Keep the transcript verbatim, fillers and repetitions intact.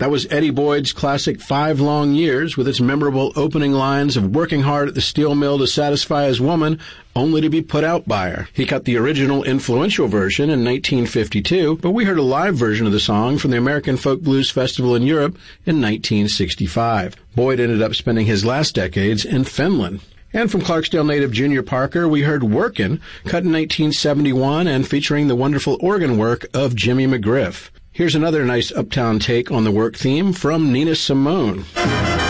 That was Eddie Boyd's classic Five Long Years, with its memorable opening lines of working hard at the steel mill to satisfy his woman, only to be put out by her. He cut the original influential version in nineteen fifty-two, but we heard a live version of the song from the American Folk Blues Festival in Europe in nineteen sixty-five. Boyd ended up spending his last decades in Finland. And from Clarksdale native Junior Parker, we heard Workin', cut in nineteen seventy-one and featuring the wonderful organ work of Jimmy McGriff. Here's another nice uptown take on the work theme from Nina Simone.